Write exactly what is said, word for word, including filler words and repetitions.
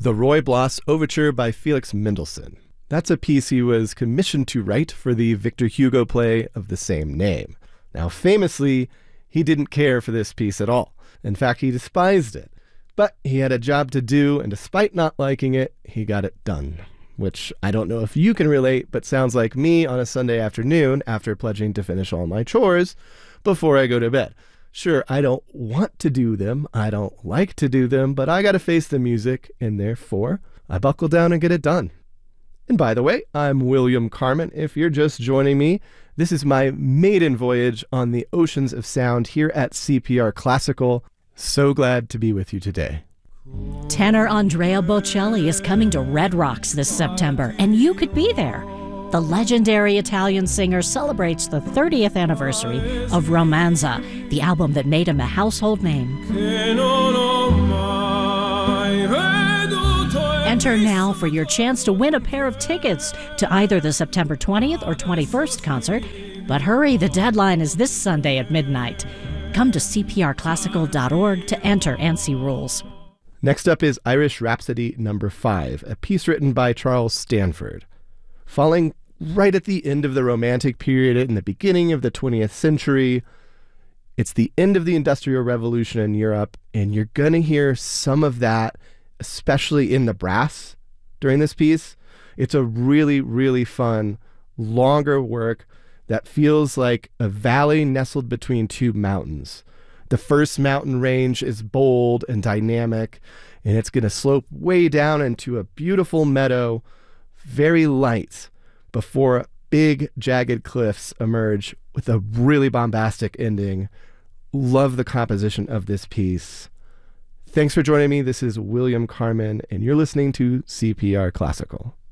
The Roy Bloss Overture by Felix Mendelssohn. That's a piece he was commissioned to write for the Victor Hugo play of the same name. Now, famously, he didn't care for this piece at all. In fact, he despised it. But he had a job to do, and despite not liking it, he got it done. Which I don't know if you can relate, but sounds like me on a Sunday afternoon after pledging to finish all my chores before I go to bed. Sure, I don't want to do them, I don't like to do them, but I gotta face the music, and therefore, I buckle down and get it done. And by the way, I'm William Carmen. If you're just joining me, this is my maiden voyage on the oceans of sound here at C P R Classical. So glad to be with you today. Tenor Andrea Bocelli is coming to Red Rocks this September, and you could be there. The legendary Italian singer celebrates the thirtieth anniversary of Romanza, the album that made him a household name. Enter now for your chance to win a pair of tickets to either the September twentieth or twenty-first concert. But hurry, the deadline is this Sunday at midnight. Come to c p r classical dot org to enter and see rules. Next up is Irish Rhapsody number five, a piece written by Charles Stanford. Falling right at the end of the Romantic period in the beginning of the twentieth century, it's the end of the Industrial Revolution in Europe, and you're going to hear some of that, especially in the brass during this piece. It's a really, really fun, longer work that feels like a valley nestled between two mountains. The first mountain range is bold and dynamic, and it's going to slope way down into a beautiful meadow, very light, before big, jagged cliffs emerge with a really bombastic ending. Love the composition of this piece. Thanks for joining me. This is William Carmen, and you're listening to C P R Classical.